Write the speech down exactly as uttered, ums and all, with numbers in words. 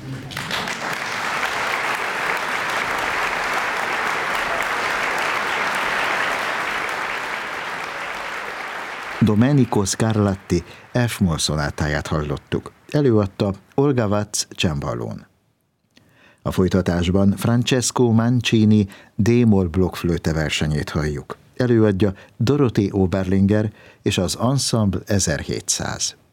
Domenico Scarlatti F-moll szonátáját hallottuk. Előadta Olga Watz cemballón. A folytatásban Francesco Mancini D-moll blokkflöte versenyét halljuk. Előadja Dorothée Oberlinger és az Ensemble ezerhétszáz.